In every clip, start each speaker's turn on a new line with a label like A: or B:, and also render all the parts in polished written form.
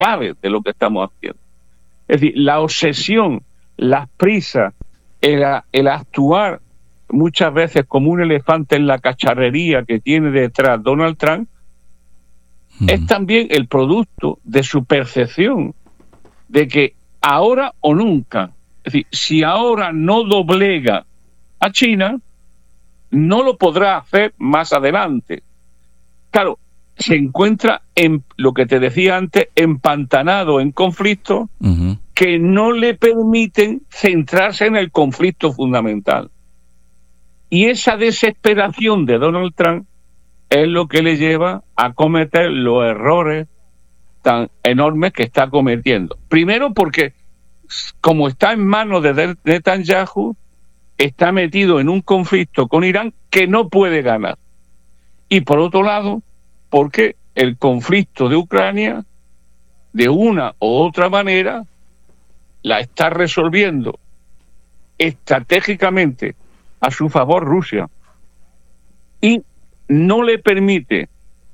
A: clave de lo que estamos haciendo. Es decir, la obsesión, las prisas, el actuar muchas veces como un elefante en la cacharrería que tiene detrás Donald Trump, es también el producto de su percepción de que ahora o nunca. Es decir, si ahora no doblega a China, no lo podrá hacer más adelante. Claro, se encuentra en lo que te decía antes, empantanado en conflictos que no le permiten centrarse en el conflicto fundamental. Y esa desesperación de Donald Trump es lo que le lleva a cometer los errores tan enormes que está cometiendo. Primero porque, como está en manos de Netanyahu, está metido en un conflicto con Irán que no puede ganar. Y por otro lado, porque el conflicto de Ucrania, de una u otra manera, la está resolviendo estratégicamente a su favor Rusia. Y no le permite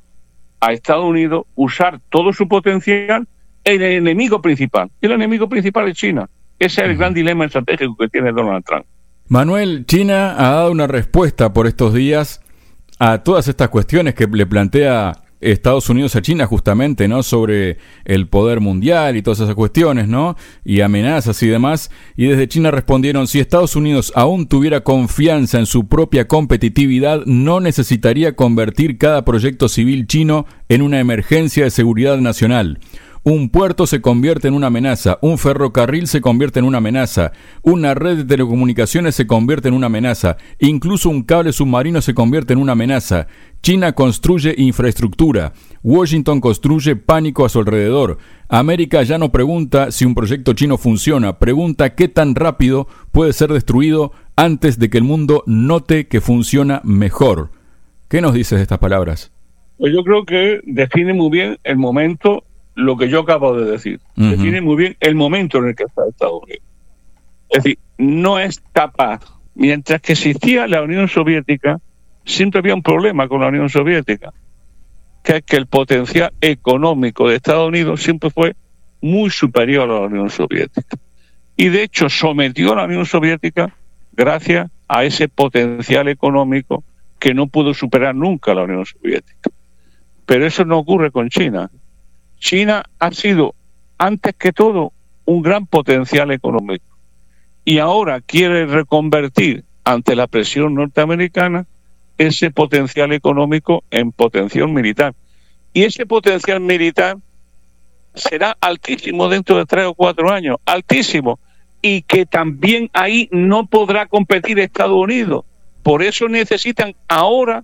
A: a Estados Unidos usar todo su potencial en el enemigo principal. Y el enemigo principal es China. Ese es el gran dilema estratégico que tiene Donald Trump.
B: Manuel, China ha dado una respuesta por estos días a todas estas cuestiones que le plantea Estados Unidos a China justamente, ¿no? Sobre el poder mundial y todas esas cuestiones, ¿no? Y amenazas y demás. Y desde China respondieron, si Estados Unidos aún tuviera confianza en su propia competitividad, no necesitaría convertir cada proyecto civil chino en una emergencia de seguridad nacional. Un puerto se convierte en una amenaza, un ferrocarril se convierte en una amenaza, una red de telecomunicaciones se convierte en una amenaza, incluso un cable submarino se convierte en una amenaza. China construye infraestructura, Washington construye pánico a su alrededor. América ya no pregunta si un proyecto chino funciona, pregunta qué tan rápido puede ser destruido antes de que el mundo note que funciona mejor. ¿Qué nos dices de estas palabras?
A: Pues yo creo que define muy bien el momento, lo que yo acabo de decir. Define muy bien el momento en el que está Estados Unidos. Es decir, no es capaz. Mientras que existía la Unión Soviética, siempre había un problema con la Unión Soviética, que es que el potencial económico de Estados Unidos siempre fue muy superior a la Unión Soviética. Y de hecho sometió a la Unión Soviética gracias a ese potencial económico que no pudo superar nunca la Unión Soviética. Pero eso no ocurre con China. China ha sido, antes que todo, un gran potencial económico. Y ahora quiere reconvertir, ante la presión norteamericana, ese potencial económico en potencial militar. Y ese potencial militar será altísimo dentro de 3 o 4 años, altísimo. Y que también ahí no podrá competir Estados Unidos. Por eso necesitan ahora,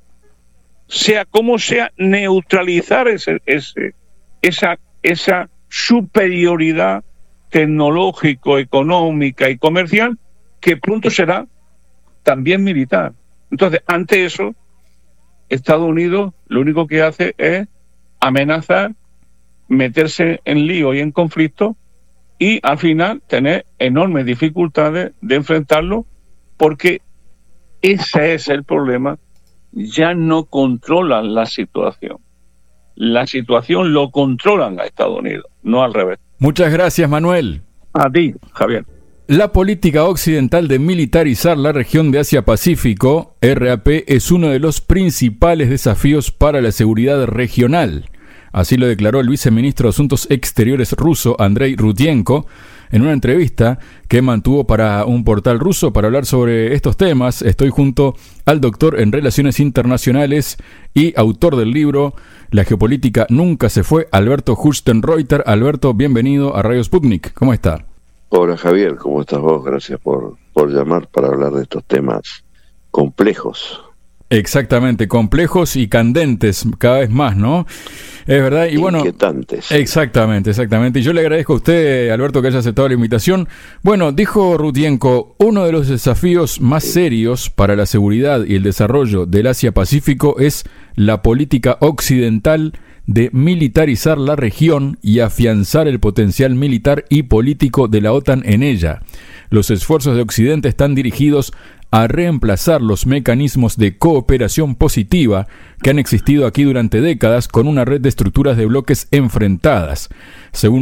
A: sea como sea, neutralizar esa superioridad tecnológico, económica y comercial, que pronto será también militar. Entonces, ante eso, Estados Unidos lo único que hace es amenazar, meterse en lío y en conflicto, y al final tener enormes dificultades de enfrentarlo, porque ese es el problema. Ya no controlan la situación. La situación lo controlan a Estados Unidos, no al revés.
B: Muchas gracias, Manuel.
A: A ti, Javier.
B: La política occidental de militarizar la región de Asia-Pacífico, RAP, es uno de los principales desafíos para la seguridad regional. Así lo declaró el viceministro de Asuntos Exteriores ruso, Andrei Rutienko, en una entrevista que mantuvo para un portal ruso para hablar sobre estos temas. Estoy junto al doctor en Relaciones Internacionales y autor del libro La geopolítica nunca se fue, Alberto Hürsten-Reuter. Alberto, bienvenido a Radio Sputnik. ¿Cómo está?
C: Hola Javier, ¿cómo estás vos? Gracias por llamar para hablar de estos temas complejos.
B: Exactamente, complejos y candentes cada vez más, ¿no? Es verdad, y bueno...
C: Inquietantes.
B: Exactamente. Y yo le agradezco a usted, Alberto, que haya aceptado la invitación. Bueno, dijo Rutienko, uno de los desafíos más serios para la seguridad y el desarrollo del Asia-Pacífico es la política occidental de militarizar la región y afianzar el potencial militar y político de la OTAN en ella. Los esfuerzos de Occidente están dirigidos a reemplazar los mecanismos de cooperación positiva que han existido aquí durante décadas con una red de estructuras de bloques enfrentadas. Según